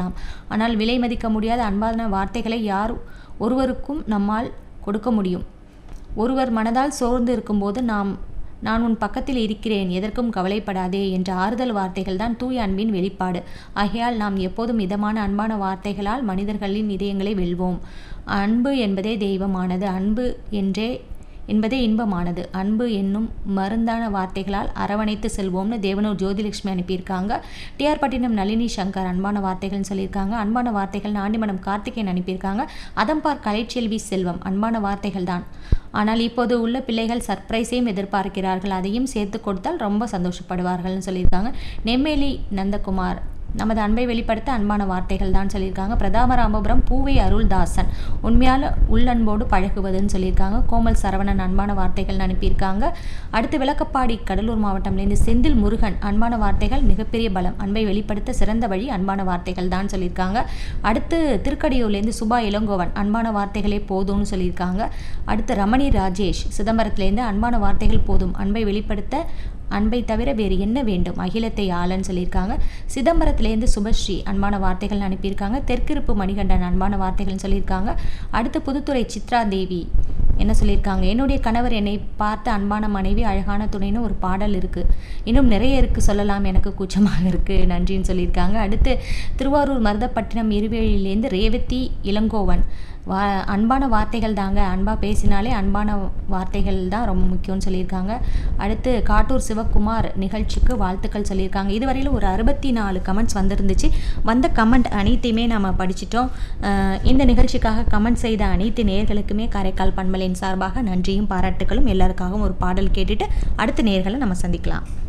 இருக்கலாம். ஆனால் விலை மதிக்க முடியாத அன்பான வார்த்தைகளை யார் ஒருவருக்கும் நம்மால் கொடுக்க முடியும். ஒருவர் மனதால் சோர்ந்து இருக்கும்போது நான் உன் பக்கத்தில் இருக்கிறேன், எதற்கும் கவலைப்படாதே என்ற ஆறுதல் வார்த்தைகள் தான் தூய அன்பின் வெளிப்பாடு. ஆகையால் நாம் எப்போதும் இதமான அன்பான வார்த்தைகளால் மனிதர்களின் இதயங்களை வெல்வோம். அன்பு என்பதே தெய்வமானது, அன்பு என்பதே இன்பமானது. அன்பு என்னும் மருந்தான வார்த்தைகளால் அரவணைத்து செல்வோம்னு தேவனூர் ஜோதிலட்சுமி அனுப்பியிருக்காங்க. டிஆர் பட்டினம் நளினி சங்கர் அன்பான வார்த்தைகள்னு சொல்லியிருக்காங்க. அன்பான வார்த்தைகள் ஆண்டிமடம் கார்த்திகேயன் அனுப்பியிருக்காங்க. அதம்பார் கலைச்செல்வி செல்வம் அன்பான வார்த்தைகள் தான், ஆனால் இப்போது உள்ள பிள்ளைகள் சர்ப்ரைஸையும் எதிர்பார்க்கிறார்கள், அதையும் சேர்த்து கொடுத்தால் ரொம்ப சந்தோஷப்படுவார்கள்னு சொல்லியிருக்காங்க. நெம்மேலி நந்தகுமார் நமது அன்பை வெளிப்படுத்த அன்பான வார்த்தைகள் தான் சொல்லியிருக்காங்க. பிரதாமராமபுரம் பூவை அருள்தாசன் உண்மையால உள்ளன்போடு பழகுவதுன்னு சொல்லியிருக்காங்க. கோமல் சரவணன் அன்பான வார்த்தைகள் அனுப்பியிருக்காங்க. அடுத்து விளக்கப்பாடி கடலூர் மாவட்டம்லேருந்து செந்தில் முருகன் அன்பான வார்த்தைகள் மிகப்பெரிய பலம், அன்பை வெளிப்படுத்த சிறந்த வழி, அன்பான வார்த்தைகள் தான் சொல்லியிருக்காங்க. அடுத்து திருக்கடியூர்லேருந்து சுபா இளங்கோவன் அன்பான வார்த்தைகளே போதும்னு சொல்லியிருக்காங்க. அடுத்து ரமணி ராஜேஷ் சிதம்பரத்துலேருந்து அன்பான வார்த்தைகள் போதும், அன்பை வெளிப்படுத்த அன்பை தவிர வேறு என்ன வேண்டும், அகிலத்தை ஆளன்னு சொல்லியிருக்காங்க. சிதம்பரத்திலேருந்து சுபஸ்ரீ அன்பான வார்த்தைகள் அனுப்பியிருக்காங்க. தெற்கிருப்பு மணிகண்டன் அன்பான வார்த்தைகள்னு சொல்லியிருக்காங்க. அடுத்து புதுத்துறை சித்ரா தேவி என்ன சொல்லியிருக்காங்க, என்னுடைய கணவர் என்னை பார்த்த அன்பான மனைவி அழகான துணைன்னு ஒரு பாடல் இருக்குது, இன்னும் நிறைய இருக்குது சொல்லலாம், எனக்கு கூச்சமாக இருக்குது, நன்றின்னு சொல்லியிருக்காங்க. அடுத்து திருவாரூர் மருதப்பட்டினம் இருவேலியிலேருந்து ரேவதி இளங்கோவன் அன்பான வார்த்தைகள் தாங்க, அன்பாக பேசினாலே அன்பான வார்த்தைகள் தான் ரொம்ப முக்கியம்னு சொல்லியிருக்காங்க. அடுத்து காட்டூர் சிவகுமார் நிகழ்ச்சிக்கு வாழ்த்துக்கள் சொல்லியிருக்காங்க. இதுவரையில் ஒரு 64 கமெண்ட்ஸ் வந்துருந்துச்சு. வந்த கமெண்ட் அனைத்தையுமே நம்ம படிச்சிட்டோம். இந்த நிகழ்ச்சிக்காக கமெண்ட் செய்த அனைத்து நேயர்களுக்குமே காரைக்கால் பண்பலையின் சார்பாக நன்றியும் பாராட்டுகளும். எல்லாருக்காகவும் ஒரு பாடல் கேட்டுட்டு அடுத்த நேயர்களை நம்ம சந்திக்கலாம்.